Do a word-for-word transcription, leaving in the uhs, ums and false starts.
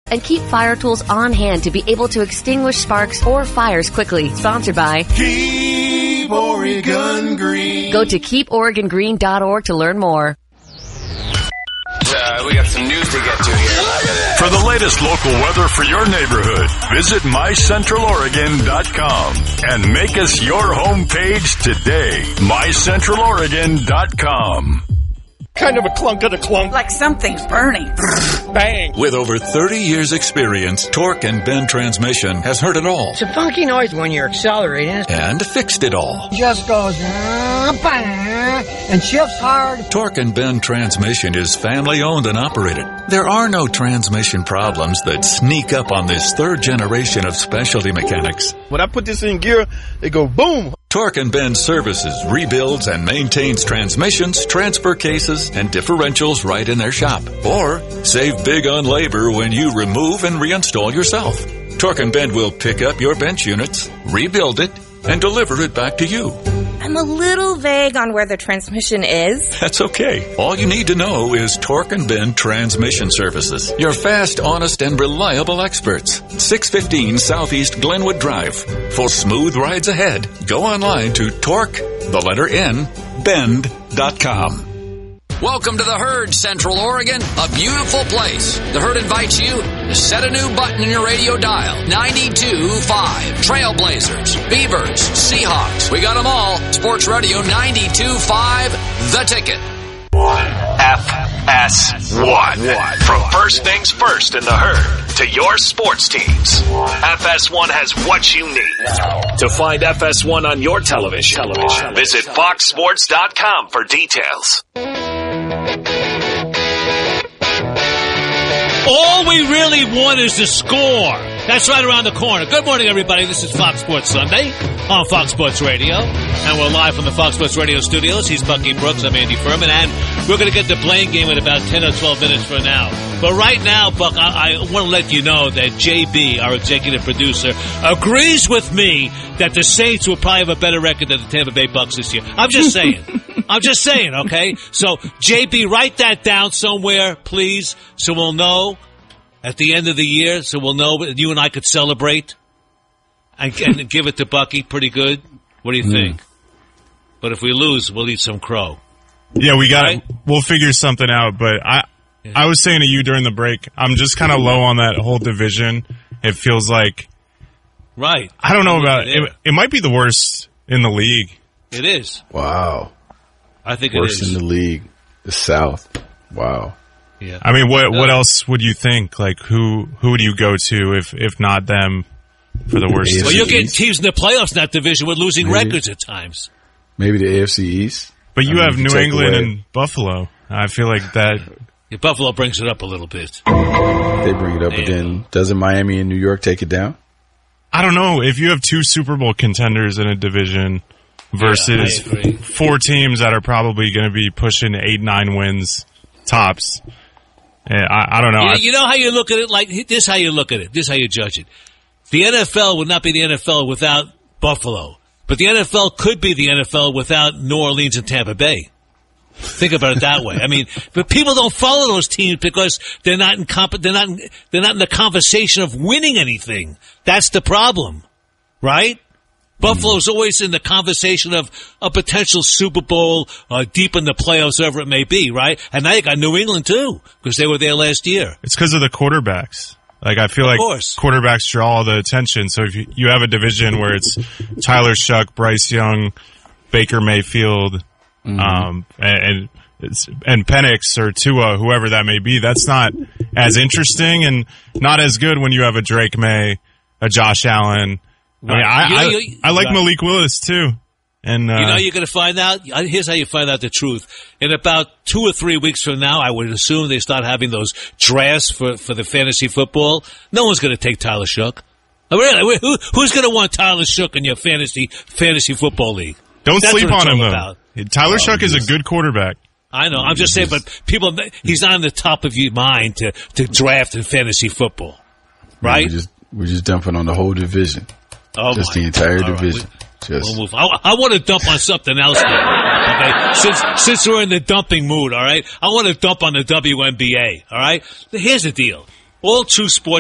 And keep fire tools on hand to be able to extinguish sparks or fires quickly. Sponsored by Keep Oregon Green. Go to keep oregon green dot org to learn more. Uh, we got some news to get to here. For the latest local weather for your neighborhood, visit my central oregon dot com and make us your homepage today. my central oregon dot com. Kind of a clunk of the clunk. Like something's burning. Bang. With over thirty years experience, Torque and Bend Transmission has heard it all. It's a funky noise when you're accelerating. And fixed it all. Just goes uh, bang, and shifts hard. Torque and Bend Transmission is family owned and operated. There are no transmission problems that sneak up on this third generation of specialty mechanics. When I put this in gear, it go boom. Torque and Bend services, rebuilds, and maintains transmissions, transfer cases, and differentials right in their shop. Or save big on labor when you remove and reinstall yourself. Torque and Bend will pick up your bench units, rebuild it, and deliver it back to you. I'm a little vague on where the transmission is. That's okay. All you need to know is Torque and Bend Transmission Services. Your fast, honest, and reliable experts. six fifteen Southeast Glenwood Drive. For smooth rides ahead, go online to Torque, the letter N, bend dot com. Welcome to the Herd, Central Oregon, a beautiful place. The Herd invites you to set a new button in your radio dial. ninety-two point five. Trailblazers, Beavers, Seahawks. We got them all. Sports Radio ninety-two point five, The Ticket. F S one. From first things first in the Herd to your sports teams. F S one has what you need. To find F S one on your television, television. visit fox sports dot com for details. All we really want is the score. That's right around the corner. Good morning, everybody. This is Fox Sports Sunday on Fox Sports Radio. And we're live from the Fox Sports Radio studios. He's Bucky Brooks. I'm Andy Furman. And we're going to get the Blaine game in about ten or twelve minutes from now. But right now, Buck, I, I want to let you know that J B, our executive producer, agrees with me that the Saints will probably have a better record than the Tampa Bay Bucks this year. I'm just saying. I'm just saying, okay? So, J B, write that down somewhere, please, so we'll know at the end of the year, so we'll know that you and I could celebrate and, and give it to Bucky pretty good. What do you mm. think? But if we lose, we'll eat some crow. Yeah, we got right? it. We'll figure something out, but I yeah. I was saying to you during the break, I'm just kind of low on that whole division. It feels like... Right. I don't know about it. It, it might be the worst in the league. It is. Wow. I think worst it is. in the league. The South. Wow. Yeah. I mean, what what else would you think? Like, who who would you go to if, if not them for the worst? Well, you're getting teams in the playoffs in that division with losing Maybe. records at times. Maybe the A F C East. But you I have mean, New England away. and Buffalo. I feel like that. Yeah, Buffalo brings it up a little bit. They bring it up, but then doesn't Miami and New York take it down? I don't know. If you have two Super Bowl contenders in a division versus yeah, four teams that are probably going to be pushing eight, nine wins tops, yeah, I, I don't know. You, you know how you look at it? Like this, how you look at it. This is how you judge it. The N F L would not be the N F L without Buffalo, but the N F L could be the N F L without New Orleans and Tampa Bay. Think about it that way. I mean, but people don't follow those teams because they're not in comp- they're not in, they're not in the conversation of winning anything. That's the problem, right? Buffalo's always in the conversation of a potential Super Bowl, uh, deep in the playoffs, whatever it may be, right? And now you got New England too, because they were there last year. It's because of the quarterbacks. Like, I feel of like course. quarterbacks draw all the attention. So if you, you have a division where it's Tyler Shuck, Bryce Young, Baker Mayfield, mm-hmm. um, and it's, and Penix or Tua, whoever that may be, that's not as interesting and not as good when you have a Drake May, a Josh Allen. Right. I mean, I, you know, I, you, I like right. Malik Willis too. And, uh, you know, you're going to find out. Here's how you find out the truth. In about two or three weeks from now, I would assume they start having those drafts for, for the fantasy football. No one's going to take Tyler Shuck. Oh, really? Who, who's going to want Tyler Shuck in your fantasy fantasy football league? Don't That's sleep on him, about. though. Tyler oh, Shuck is a good quarterback. I know. I'm just saying, but people, he's not on the top of your mind to, to draft in fantasy football, right? We're just, we're just dumping on the whole division. Oh just my. the entire All division. Right. Just. We'll move. I, I want to dump on something else now. Okay, since since we're in the dumping mood, all right. I want to dump on the W N B A. All right. Here's the deal: all true sports